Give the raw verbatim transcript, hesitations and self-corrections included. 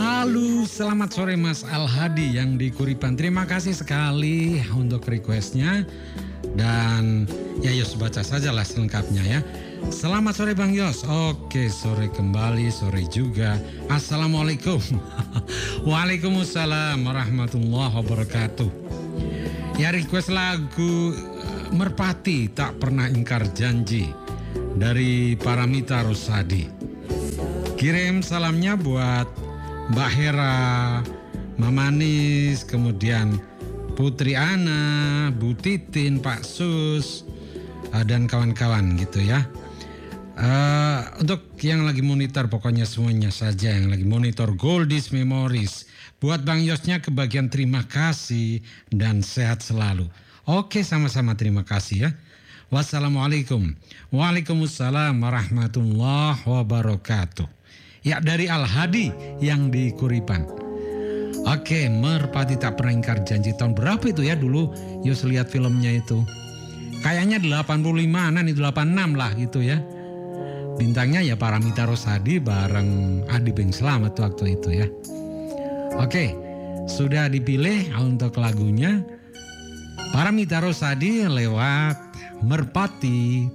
Halo, selamat sore Mas Al-Hadi yang di Kuripan. Terima kasih sekali untuk requestnya. Dan ya Yos baca sajalah selengkapnya ya. Selamat sore Bang Yos. Oke, sore kembali, sore juga. Assalamualaikum. Waalaikumsalam warahmatullahi wabarakatuh. Ya, request lagu Merpati Tak Pernah Ingkar Janji dari Paramita Rosadi. Kirim salamnya buat Mbak Hera, Mama Nis, kemudian Putri Ana, Bu Titin, Pak Sus, uh, dan kawan-kawan gitu ya. Uh, untuk yang lagi monitor, pokoknya semuanya saja yang lagi monitor Goldies Memories. Buat Bang Yosnya kebagian terima kasih dan sehat selalu. Oke, sama-sama terima kasih ya. Wassalamualaikum. Waalaikumsalam warahmatullahi wabarakatuh. Ya, dari Al-Hadi yang di Kuripan. Oke, Merpati Tak Pernah Ingkar Janji. Tahun berapa itu ya dulu Yos lihat filmnya itu? Kayaknya delapan puluh lima-an itu, delapan puluh enam lah gitu ya. Bintangnya ya Paramita Rosadi bareng Adi Beng Slamet waktu itu ya. Oke, sudah dipilih untuk lagunya Paramita Rosadi lewat Merpati